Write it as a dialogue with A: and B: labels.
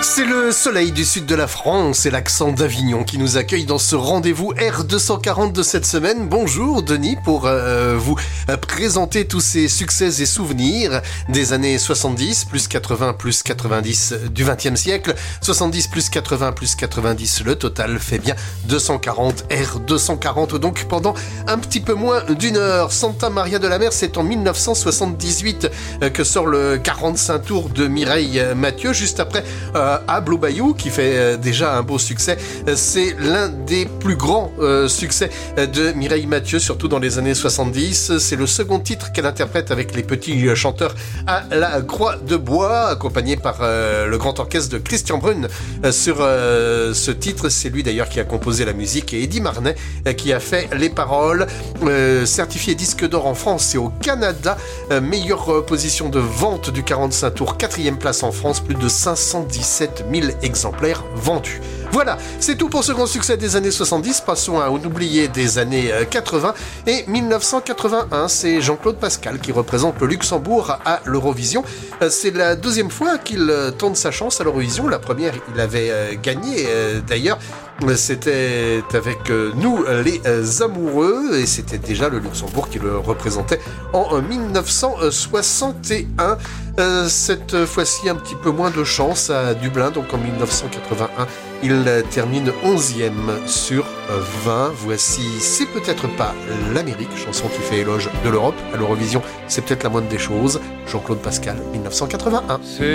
A: C'est le soleil du sud de la France et l'accent d'Avignon qui nous accueille dans ce rendez-vous R240 de cette semaine. Bonjour Denis pour vous présenter tous ces succès et souvenirs des années 70, plus 80, plus 90 du 20e siècle. 70 plus 80 plus 90, le total fait bien 240 R240. Donc pendant un petit peu moins d'une heure, Santa Maria de la Mer, c'est en 1978 que sort le 45 tours de Mireille Mathieu, juste après à Blue Bayou, qui fait déjà un beau succès. C'est l'un des plus grands succès de Mireille Mathieu, surtout dans les années 70. C'est le second titre qu'elle interprète avec les petits chanteurs à la Croix de Bois, accompagné par le grand orchestre de Christian Brune sur ce titre. C'est lui d'ailleurs qui a composé la musique et Eddie Marnay qui a fait les paroles. Certifié disque d'or en France et au Canada, meilleure position de vente du 45 tours, 4e place en France, plus de 517 000 exemplaires vendus. Voilà, c'est tout pour ce grand succès des années 70. Passons à un oublié des années 80 et 1981. C'est Jean-Claude Pascal qui représente le Luxembourg à l'Eurovision. C'est la deuxième fois qu'il tente sa chance à l'Eurovision. La première, il avait gagné d'ailleurs. C'était avec nous les amoureux et c'était déjà le Luxembourg qui le représentait en 1961. Cette fois-ci un petit peu moins de chance à Dublin, donc en 1981 il termine 11e sur 20. Voici C'est peut-être pas l'Amérique, chanson qui fait éloge de l'Europe à l'Eurovision, c'est peut-être la moindre des choses. Jean-Claude Pascal, 1981.